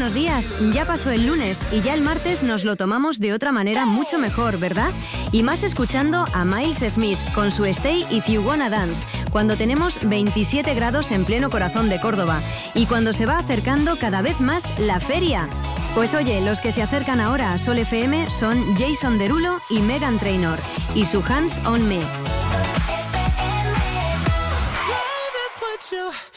buenos días. Ya pasó el lunes y ya el martes nos lo tomamos de otra manera mucho mejor, ¿verdad? Y más escuchando a Miles Smith con su Stay If You Wanna Dance, cuando tenemos 27 grados en pleno corazón de Córdoba y cuando se va acercando cada vez más la feria. Pues oye, los que se acercan ahora a Sol FM son Jason Derulo y Meghan Trainor y su Hands on Me.